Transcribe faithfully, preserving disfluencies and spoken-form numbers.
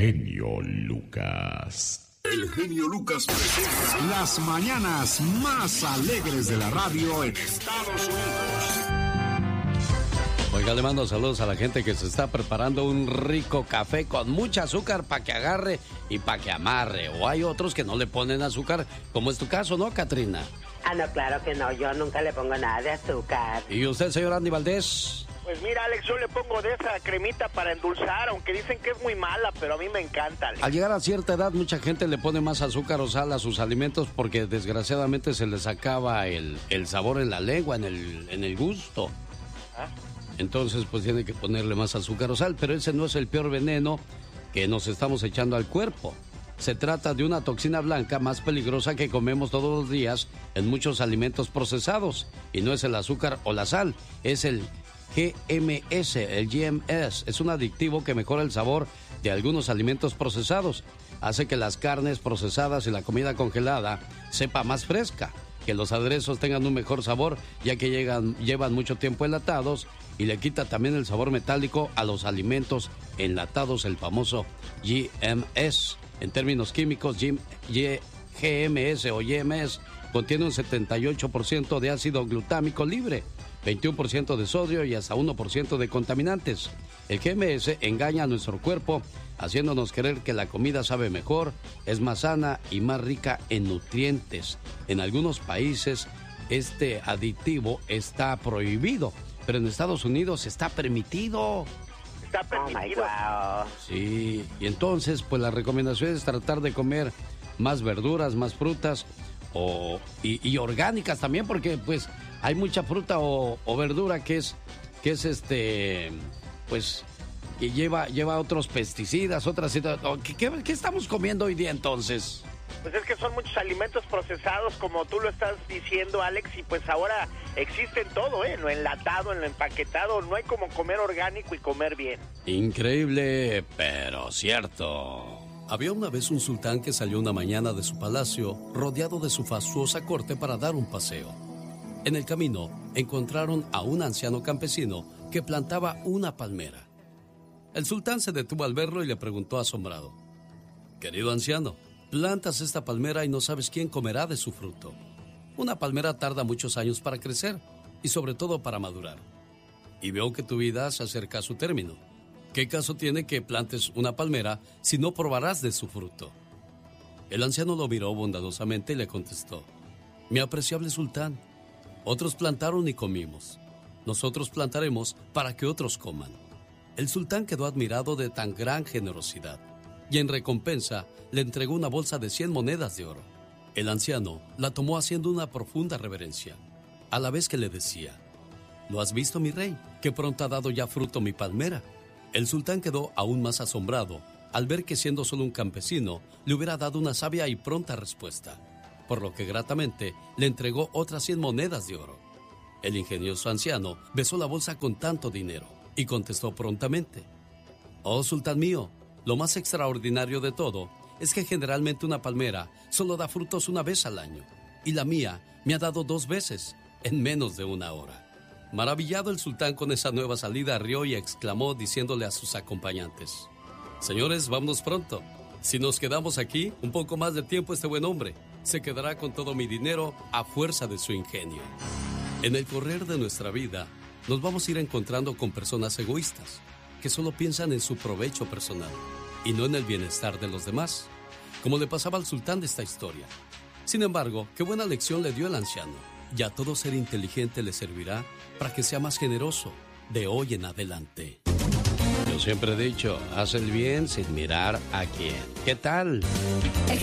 genio Lucas. El genio Lucas presenta las mañanas más alegres de la radio en Estados Unidos. Oiga, le mando saludos a la gente que se está preparando un rico café con mucha azúcar para que agarre y para que amarre. O hay otros que no le ponen azúcar, como es tu caso, ¿no, Catrina? Ah, no, claro que no, yo nunca le pongo nada de azúcar. ¿Y usted, señor Andy Valdés? Pues mira, Alex, yo le pongo de esa cremita para endulzar, aunque dicen que es muy mala, pero a mí me encanta, Alex. Al llegar a cierta edad, mucha gente le pone más azúcar o sal a sus alimentos porque desgraciadamente se les acaba el, el sabor en la lengua, en el, en el gusto. ¿Ah? Entonces, pues tiene que ponerle más azúcar o sal, pero ese no es el peor veneno que nos estamos echando al cuerpo. Se trata de una toxina blanca más peligrosa que comemos todos los días en muchos alimentos procesados. Y no es el azúcar o la sal, es el G M S, el G M S. Es un adictivo que mejora el sabor de algunos alimentos procesados. Hace que las carnes procesadas y la comida congelada sepa más fresca, que los aderezos tengan un mejor sabor, ya que llegan, llevan mucho tiempo enlatados, y le quita también el sabor metálico a los alimentos enlatados, el famoso G M S. En términos químicos, G M S o G M S contiene un setenta y ocho por ciento de ácido glutámico libre, veintiuno por ciento de sodio y hasta uno por ciento de contaminantes. El G M S engaña a nuestro cuerpo, haciéndonos creer que la comida sabe mejor, es más sana y más rica en nutrientes. En algunos países este aditivo está prohibido, pero en Estados Unidos está permitido. Está permitido. Oh, sí, y entonces pues la recomendación es tratar de comer más verduras, más frutas o, y, y orgánicas también, porque pues hay mucha fruta o, o verdura que es, que es este, pues, que lleva, lleva otros pesticidas, otras... ¿Qué, qué, ¿Qué estamos comiendo hoy día entonces? Pues es que son muchos alimentos procesados, como tú lo estás diciendo, Alex, y pues ahora existen todo, ¿eh? En lo enlatado, en lo empaquetado, no hay como comer orgánico y comer bien. Increíble, pero cierto. Había una vez un sultán que salió una mañana de su palacio, rodeado de su fastuosa corte para dar un paseo. En el camino, encontraron a un anciano campesino que plantaba una palmera. El sultán se detuvo al verlo y le preguntó asombrado: «Querido anciano, plantas esta palmera y no sabes quién comerá de su fruto. Una palmera tarda muchos años para crecer y sobre todo para madurar. Y veo que tu vida se acerca a su término. ¿Qué caso tiene que plantes una palmera si no probarás de su fruto?». El anciano lo miró bondadosamente y le contestó: «Mi apreciable sultán, otros plantaron y comimos. Nosotros plantaremos para que otros coman». El sultán quedó admirado de tan gran generosidad y en recompensa le entregó una bolsa de cien monedas de oro. El anciano la tomó haciendo una profunda reverencia, a la vez que le decía: «¿Lo has visto, mi rey? Que pronto ha dado ya fruto mi palmera». El sultán quedó aún más asombrado al ver que, siendo solo un campesino, le hubiera dado una sabia y pronta respuesta, por lo que gratamente le entregó otras cien monedas de oro. El ingenioso anciano besó la bolsa con tanto dinero y contestó prontamente: «Oh, sultán mío, lo más extraordinario de todo es que generalmente una palmera solo da frutos una vez al año, y la mía me ha dado dos veces en menos de una hora». Maravillado, el sultán con esa nueva salida rió y exclamó diciéndole a sus acompañantes: «Señores, vámonos pronto. Si nos quedamos aquí un poco más de tiempo, este buen hombre se quedará con todo mi dinero a fuerza de su ingenio». En el correr de nuestra vida, nos vamos a ir encontrando con personas egoístas, que solo piensan en su provecho personal y no en el bienestar de los demás, como le pasaba al sultán de esta historia. Sin embargo, qué buena lección le dio el anciano, y a todo ser inteligente le servirá para que sea más generoso de hoy en adelante. Yo siempre he dicho, haz el bien sin mirar a quién. ¿Qué tal?